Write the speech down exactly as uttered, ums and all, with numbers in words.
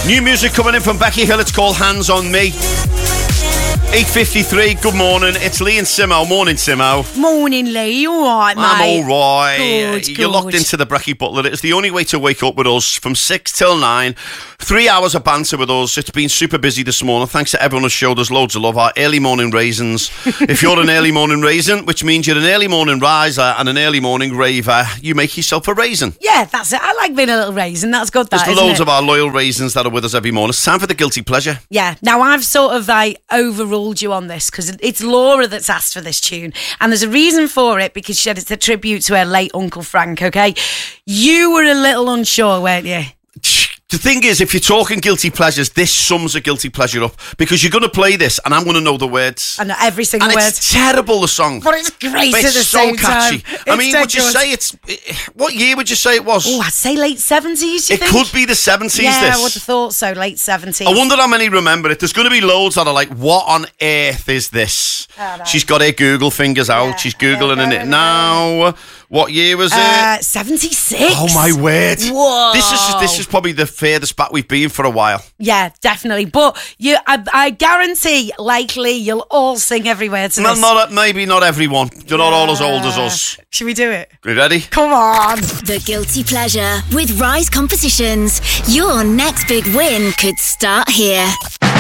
New music coming in from Becky Hill. It's called Hands on Me. eight fifty-three, good morning. It's Lee and Simo. Morning, Simo. Morning, Lee. You all right, mate? I'm all right. Good, You're good. locked into the Brecky Butler. It's the only way to wake up with us from six till nine. Three hours of banter with us. It's been super busy this morning. Thanks to everyone who showed us loads of love. Our early morning raisins. If you're an early morning raisin, which means you're an early morning riser and an early morning raver, you make yourself a raisin. Yeah, that's it. I like being a little raisin. That's good, that, There's isn't loads it? of our loyal raisins that are with us every morning. It's time for the guilty pleasure. Yeah. Now, I've sort of like overruled you on this because it's Laura that's asked for this tune. And there's a reason for it because she said it's a tribute to her late Uncle Frank, okay? You were a little unsure, weren't you? The thing is, if you're talking guilty pleasures, this sums a guilty pleasure up because you're going to play this and I'm going to know the words. I know every single and word. It's terrible, the song. But it's great But at the it's so same catchy. time. I It's mean, dead would you good. say it's... What year would you say it was? Oh, I'd say late seventies, you It think? could be the seventies, Yeah, this. I would have thought so, late seventies. I wonder how many remember it. There's going to be loads that are like, what on earth is this? Oh, no. She's got her Google fingers out. Yeah, She's Googling I know, it I know. now. What year was it? Uh, seventy-six. Oh, my word. Whoa. This is this is probably the furthest back we've been for a while. Yeah, definitely. But you, I, I guarantee, likely, you'll all sing every word to No, this. not, maybe not everyone. They're not all as old as us. Should we do it? You ready? Come on. The Guilty Pleasure with Rise Competitions. Your next big win could start here.